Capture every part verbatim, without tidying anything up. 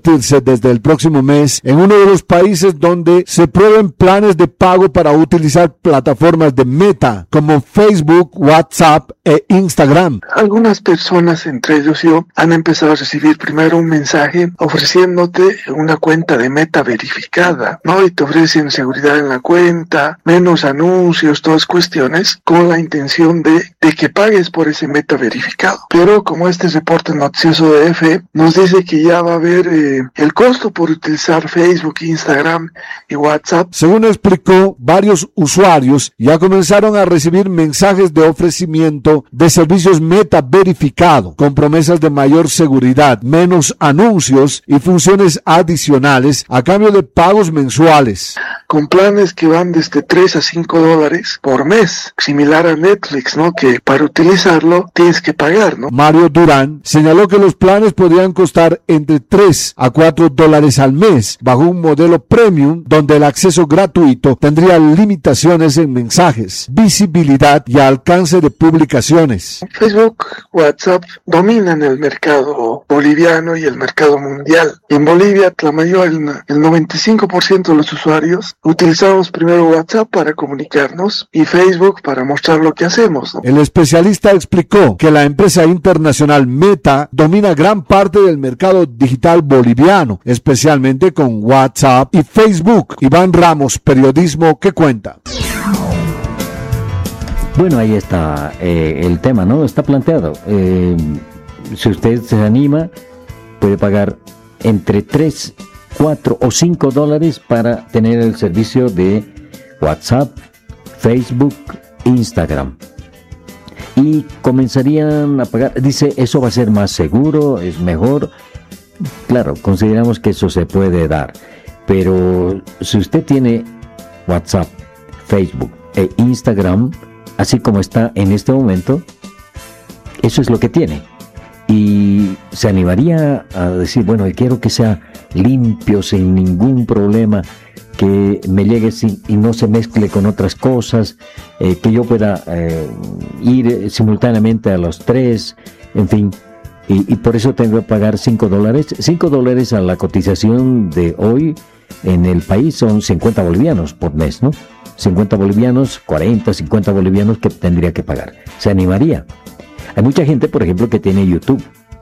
convertirse desde el próximo mes en uno de los países donde se prueben planes de pago para utilizar plataformas de Meta como Facebook, WhatsApp e Instagram. Algunas personas, entre ellos yo, han empezado a recibir primero un mensaje ofreciéndote una cuenta de Meta verificada, ¿no? Y te ofrecen seguridad en la cuenta, menos anuncios, todas cuestiones, con la intención de, de que pagues por ese Meta verificado. Pero como este reporte noticioso de E F E nos dice que ya va a haber eh, el costo por utilizar Facebook, Instagram y WhatsApp. Según explicó, varios usuarios ya comenzaron a recibir mensajes de ofrecimiento de servicios Meta verificado, con promesas de mayor seguridad, menos anuncios y funciones adicionales a cambio de pagos mensuales. Con planes que van desde tres a cinco dólares por mes, similar a Netflix, ¿no? Que para utilizarlo tienes que pagar, ¿no? Mario Durán señaló que los planes podrían costar entre tres a cuatro dólares al mes, bajo un modelo premium donde el acceso gratuito tendría limitaciones en mensajes, visibilidad y alcance de publicaciones. Facebook, WhatsApp dominan el mercado boliviano y el mercado mundial. En Bolivia, la mayor, el, el noventa y cinco por ciento de los usuarios utilizamos primero WhatsApp para comunicarnos y Facebook para mostrar lo que hacemos, ¿no? El especialista explicó que la empresa internacional Meta domina gran parte del mercado digital boliviano, especialmente con WhatsApp y Facebook. Iván Ramos, Periodismo que Cuenta. Bueno, ahí está eh, el tema, ¿no? Está planteado. Eh, si usted se anima, puede pagar entre tres, cuatro o cinco dólares para tener el servicio de WhatsApp, Facebook, Instagram. Y comenzarían a pagar, dice, eso va a ser más seguro, es mejor. Claro, consideramos que eso se puede dar. Pero si usted tiene WhatsApp, Facebook e Instagram, así como está en este momento, eso es lo que tiene. Y se animaría a decir, bueno, quiero que sea limpio, sin ningún problema, que me llegue sin, y no se mezcle con otras cosas, eh, que yo pueda eh, ir simultáneamente a los tres, en fin, y, y por eso tengo que pagar cinco dólares. cinco dólares a la cotización de hoy en el país son cincuenta bolivianos por mes, ¿no? cincuenta bolivianos, cuarenta, cincuenta bolivianos que tendría que pagar. Se animaría. Hay mucha gente, por ejemplo, que tiene YouTube,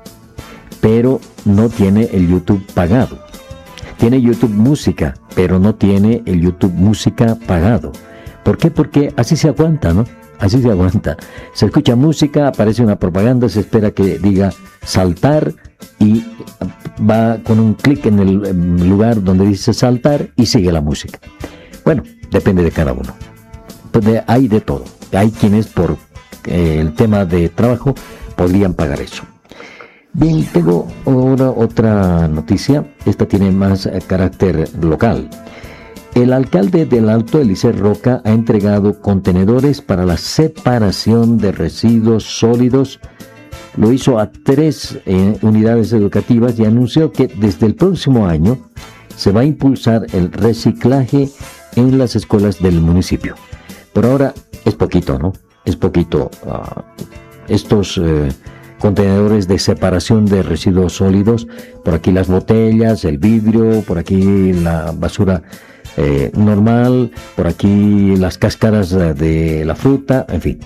pero no tiene el YouTube pagado. Tiene YouTube Música, pero no tiene el YouTube Música pagado. ¿Por qué? Porque así se aguanta, ¿no? Así se aguanta. Se escucha música, aparece una propaganda, se espera que diga saltar y va con un clic en el lugar donde dice saltar y sigue la música. Bueno, depende de cada uno. Pues de, hay de todo. Hay quienes por eh, el tema de trabajo podrían pagar eso. Bien, tengo ahora otra noticia. Esta tiene más eh, carácter local. El alcalde del Alto, Eliezer Roca, ha entregado contenedores para la separación de residuos sólidos. Lo hizo a tres eh, unidades educativas y anunció que desde el próximo año se va a impulsar el reciclaje en las escuelas del municipio. Por ahora es poquito, ¿no? Es poquito. Uh, estos eh, contenedores de separación de residuos sólidos, por aquí las botellas, el vidrio, por aquí la basura eh, normal, por aquí las cáscaras de la fruta, en fin.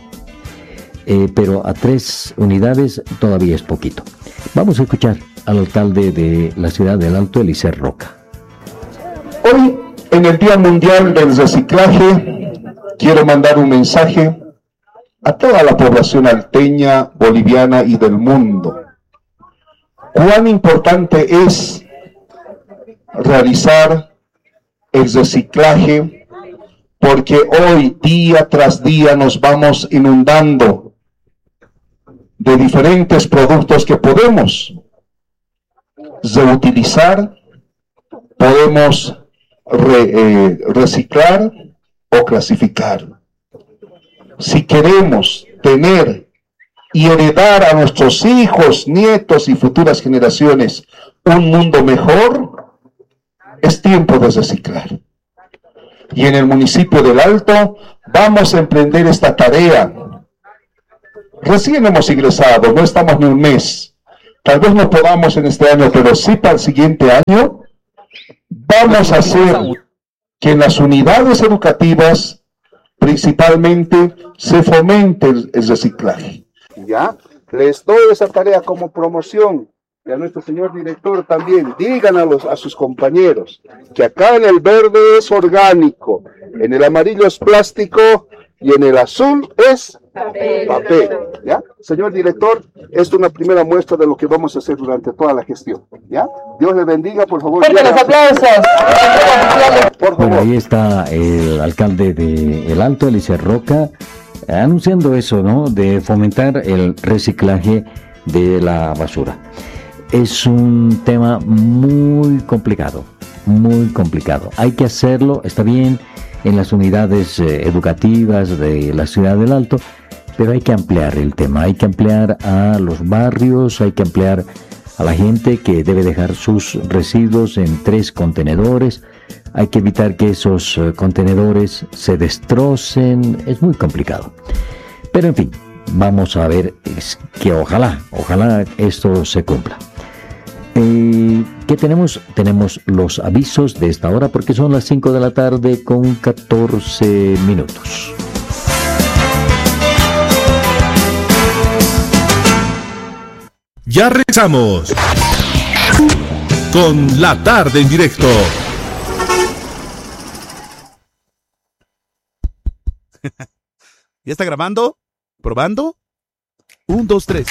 Eh, pero a tres unidades todavía es poquito. Vamos a escuchar al alcalde de la ciudad del Alto, Eliezer Roca. Hoy, en el Día Mundial del Reciclaje, quiero mandar un mensaje a toda la población alteña, boliviana y del mundo. Cuán importante es realizar el reciclaje, porque hoy, día tras día, nos vamos inundando de diferentes productos que podemos reutilizar, podemos re, eh, reciclar o clasificar. Si queremos tener y heredar a nuestros hijos, nietos y futuras generaciones un mundo mejor, es tiempo de reciclar. Y en el municipio del Alto vamos a emprender esta tarea. Recién hemos ingresado, no estamos ni un mes, tal vez no podamos en este año, pero sí para el siguiente año, vamos a hacer que en las unidades educativas principalmente se fomente el, el reciclaje. Ya, les doy esa tarea como promoción. Y a nuestro señor director también, digan a, los, a sus compañeros que acá en el verde es orgánico, en el amarillo es plástico y en el azul es papel. papel ¿ya? Señor director, esta es una primera muestra de lo que vamos a hacer durante toda la gestión. ¿Ya? Dios le bendiga, por favor. ¡Fuerte los aplausos! Por favor. Bueno, ahí está el alcalde de El Alto, Eliezer Roca, anunciando eso, ¿no? De fomentar el reciclaje de la basura. Es un tema muy complicado, muy complicado. Hay que hacerlo, está bien, en las unidades eh, educativas de la ciudad del Alto, pero hay que ampliar el tema, hay que ampliar a los barrios, hay que ampliar a la gente que debe dejar sus residuos en tres contenedores, hay que evitar que esos eh, contenedores se destrocen, es muy complicado. Pero en fin, vamos a ver, es que ojalá, ojalá esto se cumpla. Eh, ¿Qué tenemos? Tenemos los avisos de esta hora porque son las cinco de la tarde con catorce minutos. Ya regresamos con La Tarde en Directo. ¿Ya está grabando? ¿Probando? Un, dos, tres.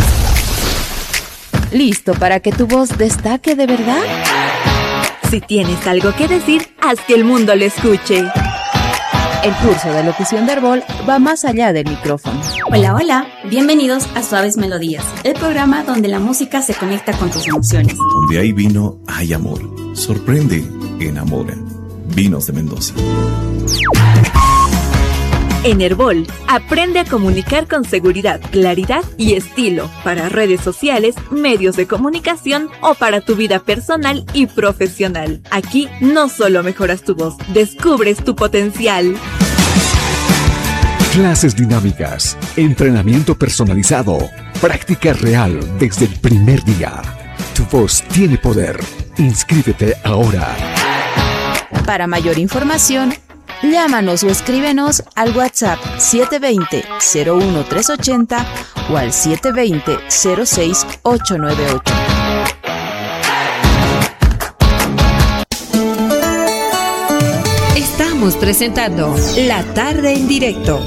¿Listo para que tu voz destaque de verdad? Si tienes algo que decir, haz que el mundo lo escuche. El curso de locución de Herbol va más allá del micrófono. Hola, hola. Bienvenidos a Suaves Melodías, el programa donde la música se conecta con tus emociones. Donde hay vino, hay amor. Sorprende, enamora. Vinos de Mendoza. En Herbol, aprende a comunicar con seguridad, claridad y estilo para redes sociales, medios de comunicación o para tu vida personal y profesional. Aquí no solo mejoras tu voz, descubres tu potencial. Clases dinámicas, entrenamiento personalizado, práctica real desde el primer día. Tu voz tiene poder. Inscríbete ahora. Para mayor información, llámanos o escríbenos al WhatsApp siete dos cero, cero uno tres ocho cero o al siete dos cero, cero seis ocho nueve ocho. Estamos presentando La Tarde en Directo.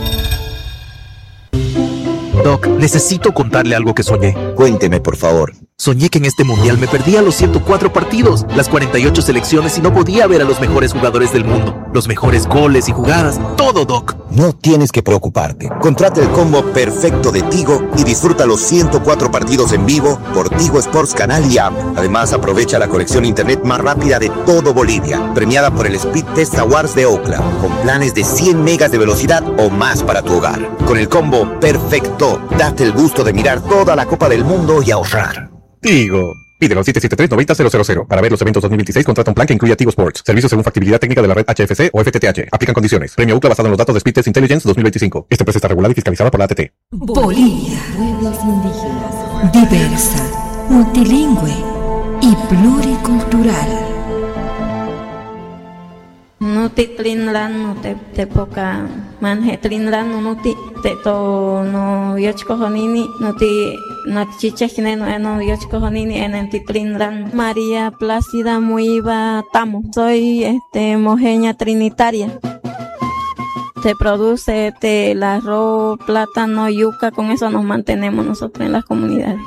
Doc, necesito contarle algo que soñé. Cuénteme, por favor. Soñé que en este mundial me perdía los ciento cuatro partidos, las cuarenta y ocho selecciones y no podía ver a los mejores jugadores del mundo, los mejores goles y jugadas, todo, Doc. No tienes que preocuparte. Contrata el combo perfecto de Tigo y disfruta los ciento cuatro partidos en vivo por Tigo Sports Canal y App. Además, aprovecha la conexión internet más rápida de todo Bolivia, premiada por el Speed Test Awards de Ookla, con planes de cien megas de velocidad o más para tu hogar. Con el combo perfecto, date el gusto de mirar toda la Copa del Mundo y ahorrar. Tigo. Pídelo al siete siete tres, nueve cero cero cero. Para ver los eventos dos mil veintiséis, contrata un plan que incluya Tigo Sports. Servicios según factibilidad técnica de la red H F C o F T T H. Aplican condiciones. Premio Ookla basado en los datos de Speed Test Intelligence dos mil veinticinco. Esta empresa está regulada y fiscalizada por la A T T. Bolivia. Pueblos indígenas. Diversa, multilingüe y pluricultural. No te trinlan, no te te poca manje trinlan, no te te to no yochko honini, no te no chichekne no no yochko honini en el trinlan. María Plácida Muiva Tamo. Soy este mojeña trinitaria. Se produce este, el arroz, plátano, yuca, con eso nos mantenemos nosotros en las comunidades.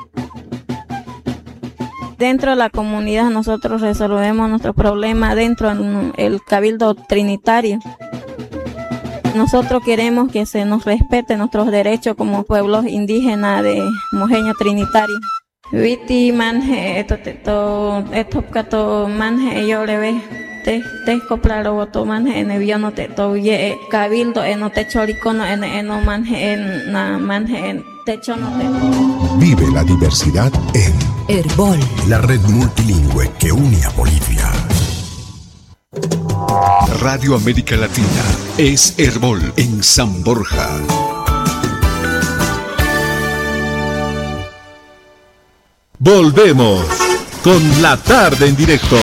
Dentro de la comunidad nosotros resolvemos nuestros problemas dentro del cabildo trinitario. Nosotros queremos que se nos respete nuestros derechos como pueblos indígenas de Mojeña Trinitario. Viti manje esto esto esto cato manje yo le ve te te coplaro voto manje en el no te to ye cabildo en no te choricono en en no manje en na manje en techo no te. Vive la diversidad en Herbol, la red multilingüe que une a Bolivia. Radio América Latina es Herbol en San Borja. Volvemos con La Tarde en Directo.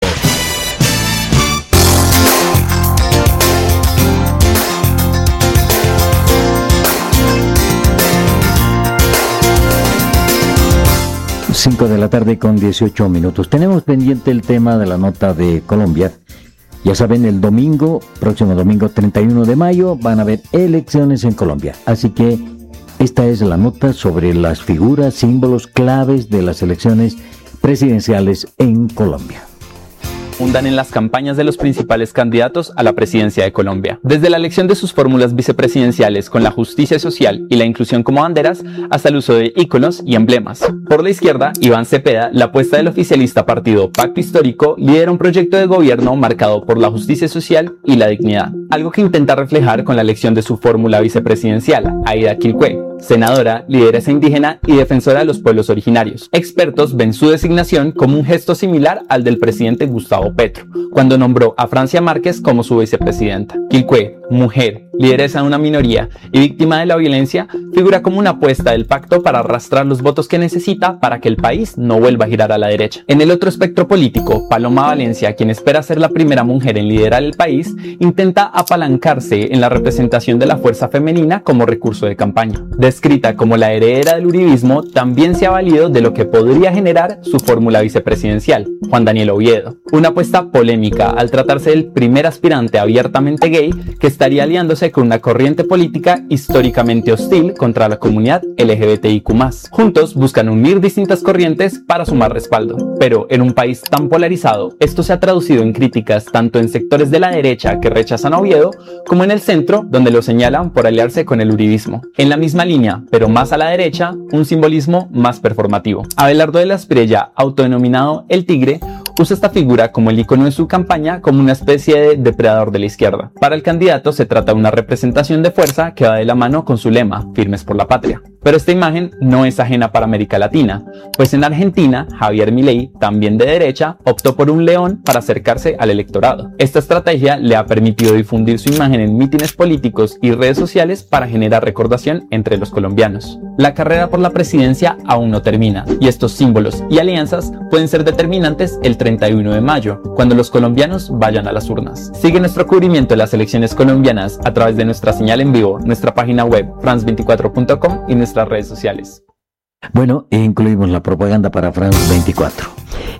cinco de la tarde con dieciocho minutos. Tenemos pendiente el tema de la nota de Colombia. Ya saben, el domingo, próximo domingo treinta y uno de mayo, van a haber elecciones en Colombia. Así que esta es la nota sobre las figuras, símbolos claves de las elecciones presidenciales en Colombia. Fundan en las campañas de los principales candidatos a la presidencia de Colombia. Desde la elección de sus fórmulas vicepresidenciales con la justicia social y la inclusión como banderas, hasta el uso de íconos y emblemas. Por la izquierda, Iván Cepeda, la apuesta del oficialista partido Pacto Histórico, lidera un proyecto de gobierno marcado por la justicia social y la dignidad, algo que intenta reflejar con la elección de su fórmula vicepresidencial, Aida Quilcue, senadora, lideresa indígena y defensora de los pueblos originarios. Expertos ven su designación como un gesto similar al del presidente Gustavo Petro, cuando nombró a Francia Márquez como su vicepresidenta. Quilcue, mujer, lideresa de una minoría y víctima de la violencia, figura como una apuesta del pacto para arrastrar los votos que necesita para que el país no vuelva a girar a la derecha. En el otro espectro político, Paloma Valencia, quien espera ser la primera mujer en liderar el país, intenta apalancarse en la representación de la fuerza femenina como recurso de campaña. Descrita como la heredera del uribismo, también se ha valido de lo que podría generar su fórmula vicepresidencial, Juan Daniel Oviedo. Una apuesta polémica al tratarse del primer aspirante abiertamente gay que estaría aliándose con una corriente política históricamente hostil contra la comunidad L G B T I Q más. Juntos buscan unir distintas corrientes para sumar respaldo. Pero en un país tan polarizado, esto se ha traducido en críticas tanto en sectores de la derecha que rechazan a Oviedo, como en el centro, donde lo señalan por aliarse con el uribismo. En la misma línea, pero más a la derecha, un simbolismo más performativo. Abelardo de la Espriella, autodenominado El Tigre, usa esta figura como el icono de su campaña como una especie de depredador de la izquierda. Para el candidato se trata de una representación de fuerza que va de la mano con su lema, Firmes por la Patria. Pero esta imagen no es ajena para América Latina, pues en Argentina, Javier Milei, también de derecha, optó por un león para acercarse al electorado. Esta estrategia le ha permitido difundir su imagen en mítines políticos y redes sociales para generar recordación entre los colombianos. La carrera por la presidencia aún no termina, y estos símbolos y alianzas pueden ser determinantes el treinta y uno de mayo, cuando los colombianos vayan a las urnas. Sigue nuestro cubrimiento de las elecciones colombianas a través de nuestra señal en vivo, nuestra página web france veinticuatro punto com y nuestras redes sociales. Bueno, incluimos la propaganda para France veinticuatro.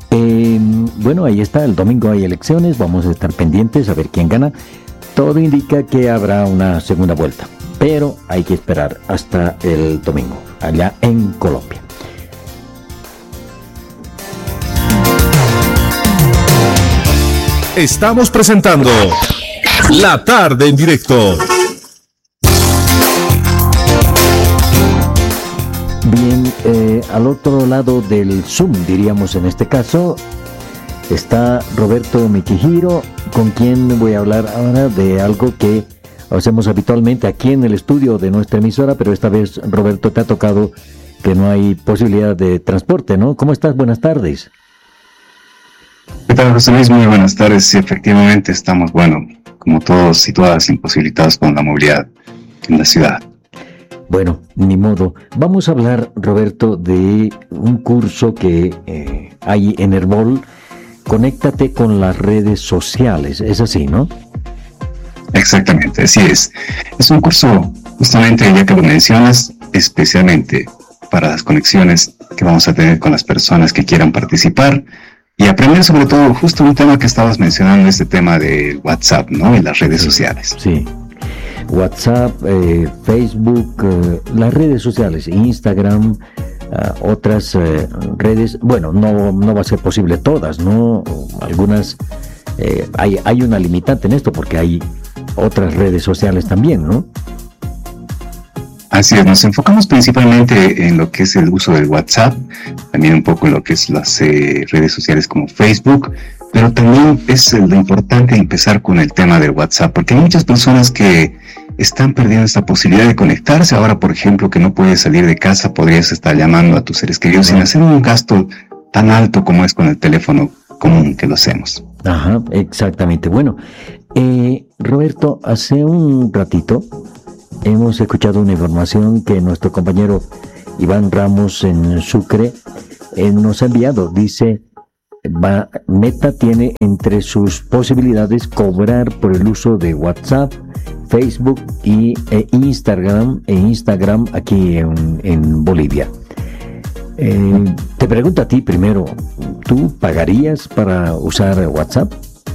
Eh, bueno, ahí está, el domingo hay elecciones, vamos a estar pendientes a ver quién gana. Todo indica que habrá una segunda vuelta, pero hay que esperar hasta el domingo, allá en Colombia. Estamos presentando La Tarde en Directo. Bien, eh, al otro lado del Zoom, diríamos en este caso, está Roberto Miquijiro, con quien voy a hablar ahora de algo que hacemos habitualmente aquí en el estudio de nuestra emisora, pero esta vez, Roberto, te ha tocado que no hay posibilidad de transporte, ¿no? ¿Cómo estás? Buenas tardes. ¿Qué tal, José Luis? Muy buenas tardes. Sí, efectivamente estamos, bueno, como todos y todas, imposibilitados con la movilidad en la ciudad. Bueno, ni modo. Vamos a hablar, Roberto, de un curso que eh, hay en Herbol. Conéctate con las redes sociales. Es así, ¿no? Exactamente, así es. Es un curso, justamente, ya que lo mencionas, especialmente para las conexiones que vamos a tener con las personas que quieran participar y aprender sobre todo justo un tema que estabas mencionando, este tema de WhatsApp, ¿no? Y las redes sí, sociales. Sí. WhatsApp, eh, Facebook, eh, las redes sociales, Instagram, uh, otras eh, redes. Bueno, no, no va a ser posible todas, ¿no? Algunas, eh, hay, hay una limitante en esto porque hay otras redes sociales también, ¿no? Así es, nos enfocamos principalmente en lo que es el uso del WhatsApp, también un poco en lo que es las eh, redes sociales como Facebook, pero también es lo importante empezar con el tema del WhatsApp, porque hay muchas personas que están perdiendo esta posibilidad de conectarse. Ahora, por ejemplo, que no puedes salir de casa, podrías estar llamando a tus seres queridos sin hacer un gasto tan alto como es con el teléfono común que lo hacemos. Ajá, exactamente. Bueno, eh, Roberto, hace un ratito hemos escuchado una información que nuestro compañero Iván Ramos en Sucre eh, nos ha enviado, dice, va, Meta tiene entre sus posibilidades cobrar por el uso de WhatsApp, Facebook y e Instagram, e Instagram aquí en, en Bolivia. Eh, te pregunto a ti primero, ¿tú pagarías para usar WhatsApp?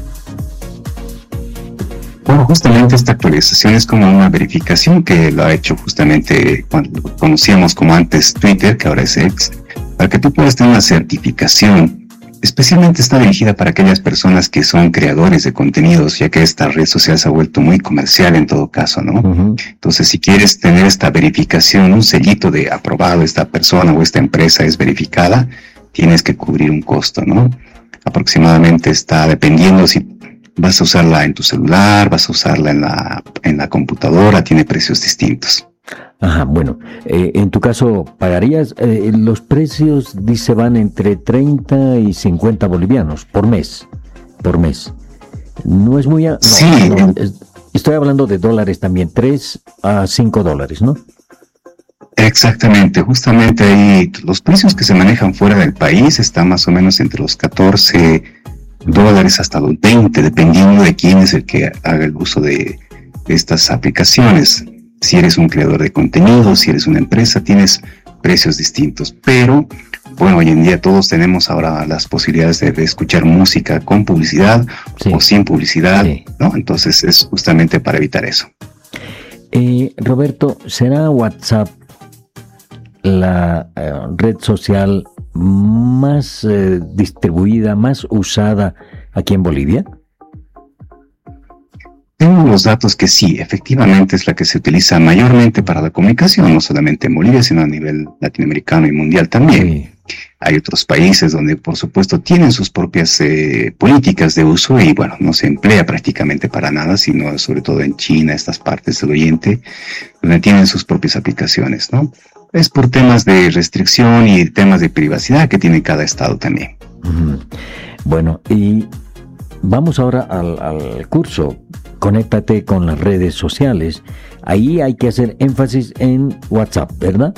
Bueno, justamente esta actualización es como una verificación que lo ha hecho justamente cuando lo conocíamos como antes Twitter, que ahora es X, para que tú puedas tener una certificación. Especialmente está dirigida para aquellas personas que son creadores de contenidos, ya que esta red social se ha vuelto muy comercial en todo caso, ¿no? Uh-huh. Entonces, si quieres tener esta verificación, un sellito de aprobado, esta persona o esta empresa es verificada, tienes que cubrir un costo, ¿no? Aproximadamente está dependiendo si vas a usarla en tu celular, vas a usarla en la, en la computadora, tiene precios distintos. Ajá, bueno, eh, en tu caso, ¿pagarías? Eh, los precios, dice, van entre treinta y cincuenta bolivianos por mes, por mes. No es muy... A... No, sí. No, es, estoy hablando de dólares también, tres a cinco dólares, ¿no? Exactamente, justamente ahí los precios que se manejan fuera del país están más o menos entre los catorce dólares hasta los veinte, dependiendo de quién es el que haga el uso de estas aplicaciones. Si eres un creador de contenido, si eres una empresa, tienes precios distintos. Pero, bueno, hoy en día todos tenemos ahora las posibilidades de, de escuchar música con publicidad sí. o sin publicidad, sí. ¿no? Entonces es justamente para evitar eso. Eh, Roberto, ¿será WhatsApp la eh, red social más eh, distribuida, más usada aquí en Bolivia? Tengo los datos que sí, efectivamente es la que se utiliza mayormente para la comunicación, no solamente en Bolivia, sino a nivel latinoamericano y mundial también. Sí. Hay otros países donde, por supuesto, tienen sus propias eh, políticas de uso y, bueno, no se emplea prácticamente para nada, sino sobre todo en China, estas partes del Oriente, donde tienen sus propias aplicaciones, ¿no? Es por temas de restricción y temas de privacidad que tiene cada estado también. Uh-huh. Bueno, y vamos ahora al, al curso. Conéctate con las redes sociales. Ahí hay que hacer énfasis en WhatsApp, ¿verdad?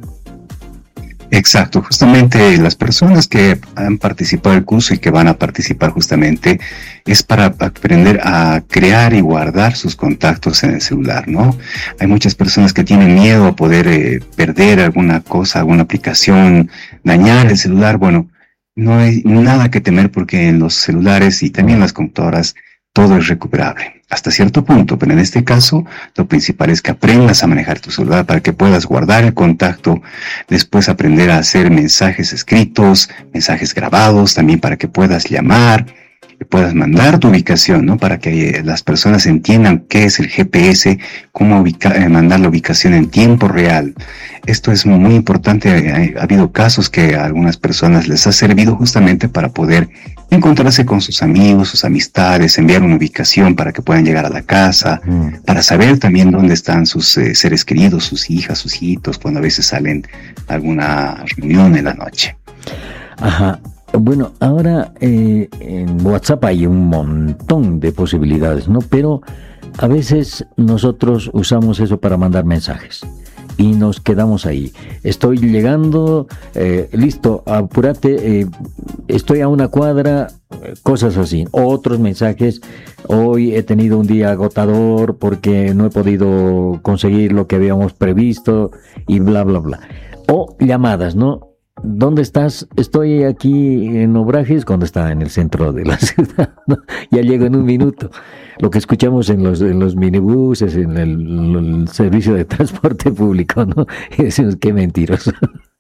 Exacto, justamente las personas que han participado del curso y que van a participar justamente es para aprender a crear y guardar sus contactos en el celular, ¿no? Hay muchas personas que tienen miedo a poder eh, perder alguna cosa, alguna aplicación, dañar el celular. Bueno, no hay nada que temer porque en los celulares y también en las computadoras todo es recuperable, hasta cierto punto, pero en este caso lo principal es que aprendas a manejar tu celular para que puedas guardar el contacto, después aprender a hacer mensajes escritos, mensajes grabados, también para que puedas llamar, que puedas mandar tu ubicación, ¿no? Para que las personas entiendan qué es el G P S, cómo ubica- eh, mandar la ubicación en tiempo real. Esto es muy importante, ha, ha habido casos que a algunas personas les ha servido justamente para poder encontrarse con sus amigos, sus amistades, enviar una ubicación para que puedan llegar a la casa, mm. para saber también dónde están sus eh, seres queridos, sus hijas, sus hijitos, cuando a veces salen a alguna reunión en la noche. Ajá. Bueno, ahora eh, en WhatsApp hay un montón de posibilidades, ¿no? Pero a veces nosotros usamos eso para mandar mensajes y nos quedamos ahí. Estoy llegando, eh, listo, apúrate, eh, estoy a una cuadra, cosas así. Otros mensajes, hoy he tenido un día agotador porque no he podido conseguir lo que habíamos previsto y bla, bla, bla. O llamadas, ¿no? ¿Dónde estás? Estoy aquí en Obrajes, cuando está en el centro de la ciudad, ¿no? Ya llego en un minuto. Lo que escuchamos en los, en los minibuses, en el, el servicio de transporte público, ¿no? Y decimos, qué mentiroso.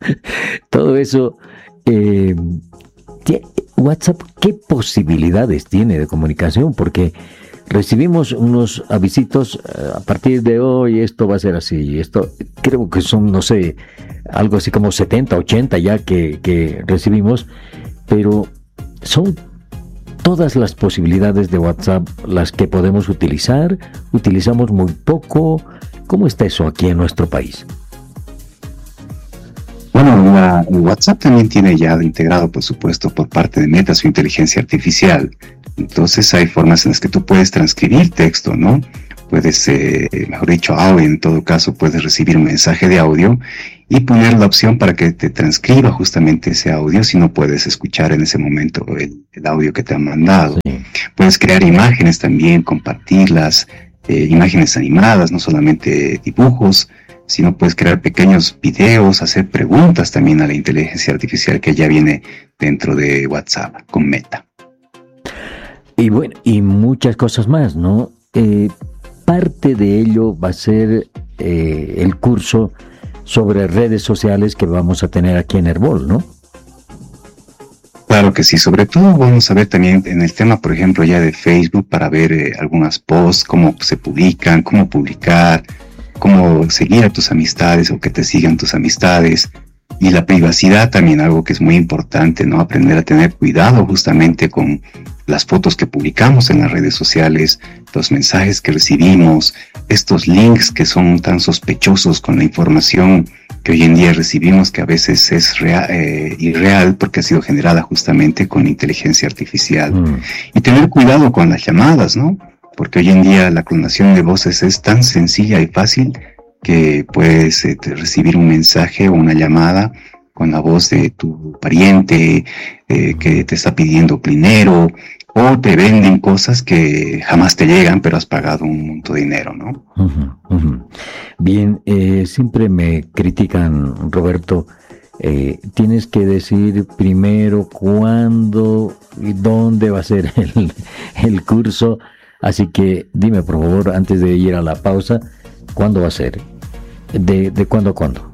Todo eso, eh, WhatsApp, ¿qué posibilidades tiene de comunicación? Porque recibimos unos avisitos, a partir de hoy esto va a ser así, esto creo que son, no sé, algo así como setenta, ochenta ya que, que recibimos, pero son todas las posibilidades de WhatsApp las que podemos utilizar, utilizamos muy poco. ¿Cómo está eso aquí en nuestro país? Bueno, la, WhatsApp también tiene ya integrado, por supuesto, por parte de Meta su inteligencia artificial. Entonces hay formas en las que tú puedes transcribir texto, ¿no? Puedes, eh, mejor dicho, audio, en todo caso puedes recibir un mensaje de audio y poner la opción para que te transcriba justamente ese audio si no puedes escuchar en ese momento el, el audio que te han mandado. Sí. Puedes crear imágenes también, compartirlas, eh, imágenes animadas, no solamente dibujos, sino puedes crear pequeños videos, hacer preguntas también a la inteligencia artificial que ya viene dentro de WhatsApp con Meta. Y bueno, y muchas cosas más, ¿no? Eh, parte de ello va a ser eh, el curso sobre redes sociales que vamos a tener aquí en Herbol, ¿no? Claro que sí, sobre todo vamos a ver también en el tema, por ejemplo, ya de Facebook, para ver eh, algunas posts, cómo se publican, cómo publicar, cómo seguir a tus amistades o que te sigan tus amistades. Y la privacidad también, algo que es muy importante, ¿no? Aprender a tener cuidado justamente con las fotos que publicamos en las redes sociales, los mensajes que recibimos, estos links que son tan sospechosos con la información que hoy en día recibimos, que a veces es real, eh, irreal porque ha sido generada justamente con inteligencia artificial. Mm. Y tener cuidado con las llamadas, ¿no? Porque hoy en día la clonación de voces es tan sencilla y fácil que puedes eh, recibir un mensaje o una llamada con la voz de tu pariente eh, que te está pidiendo dinero, o te venden cosas que jamás te llegan, pero has pagado un monto de dinero, ¿no? Uh-huh, uh-huh. Bien, eh, siempre me critican, Roberto, eh, tienes que decir primero cuándo y dónde va a ser el, el curso, así que dime, por favor, antes de ir a la pausa, ¿cuándo va a ser? ¿De, de cuándo a cuándo?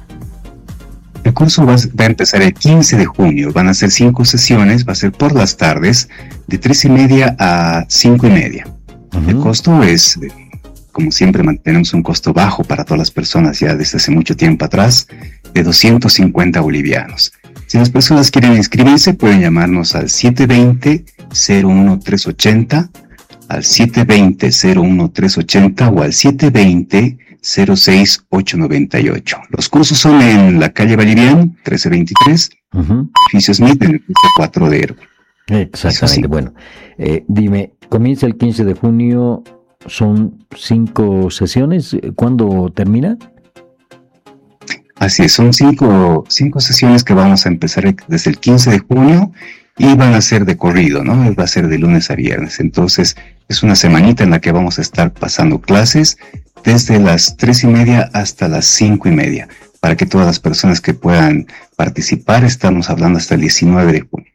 El curso va, va a empezar el quince de junio, van a ser cinco sesiones, va a ser por las tardes, de tres y media a cinco y media. Uh-huh. El costo es, como siempre, mantenemos un costo bajo para todas las personas ya desde hace mucho tiempo atrás, de doscientos cincuenta bolivianos. Si las personas quieren inscribirse, pueden llamarnos al siete dos cero, cero uno tres ocho cero, al siete dos cero, cero uno tres ocho cero o al siete dos cero, cero seis ocho nueve ocho. Los cursos son en la calle Vallivian, trece veintitrés, uh-huh. Edificio Smith, en el piso cuatro de Herbol. Exactamente, bueno. Eh, dime, comienza el quince de junio, son cinco sesiones, ¿cuándo termina? Así es, son cinco, cinco sesiones que vamos a empezar desde el quince de junio y van a ser de corrido, ¿no? Va a ser de lunes a viernes, entonces es una semanita en la que vamos a estar pasando clases desde las tres y media hasta las cinco y media, para que todas las personas que puedan participar, estamos hablando hasta el diecinueve de junio.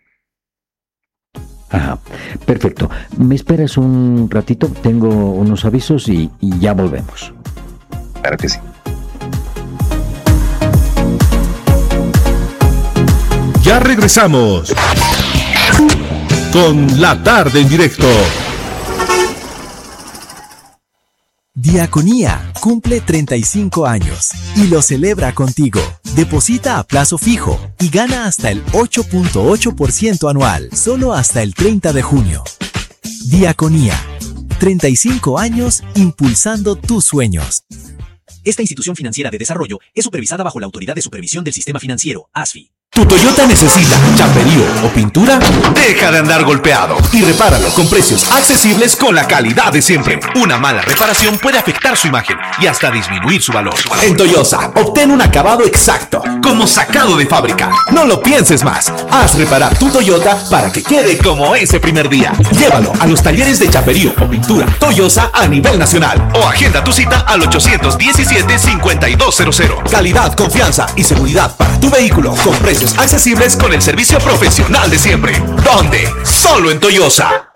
Ajá, perfecto. ¿Me esperas un ratito? Tengo unos avisos y, y ya volvemos. Claro que sí. Ya regresamos con La Tarde en Directo. Diaconía cumple treinta y cinco años y lo celebra contigo. Deposita a plazo fijo y gana hasta el ocho punto ocho por ciento anual, solo hasta el treinta de junio. Diaconía, treinta y cinco años impulsando tus sueños. Esta institución financiera de desarrollo es supervisada bajo la Autoridad de Supervisión del Sistema Financiero, A S F I. ¿Tu Toyota necesita chaperío o pintura? Deja de andar golpeado y repáralo con precios accesibles con la calidad de siempre. Una mala reparación puede afectar su imagen y hasta disminuir su valor. En Toyosa, obtén un acabado exacto, como sacado de fábrica. No lo pienses más. Haz reparar tu Toyota para que quede como ese primer día. Llévalo a los talleres de chaperío o pintura Toyosa a nivel nacional. O agenda tu cita al ochocientos diecisiete, cincuenta y dos cero cero. Calidad, confianza y seguridad para tu vehículo con precios accesibles con el servicio profesional de siempre. ¿Dónde? Solo en Toyosa.